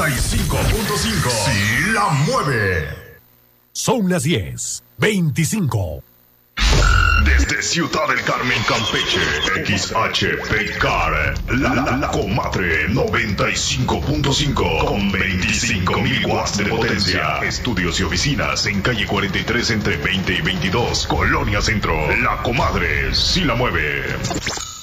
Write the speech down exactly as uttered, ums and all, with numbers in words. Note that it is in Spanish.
y cinco punto cinco. Sí la mueve. Son las diez, veinticinco. Desde Ciudad del Carmen, Campeche, X H P C A R, la, la, la Comadre noventa y cinco punto cinco con veinticinco mil watts de potencia. Estudios y oficinas en calle cuarenta y tres entre veinte y veintidós, Colonia Centro. La Comadre sí la mueve.